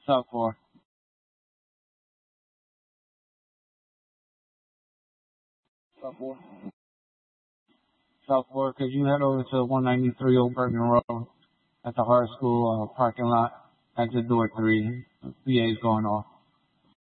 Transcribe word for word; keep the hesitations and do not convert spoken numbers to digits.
South four. South four. South four, could you head over to one ninety-three Old Bergen Road at the high school uh, parking lot? That's at door three. P A's going off.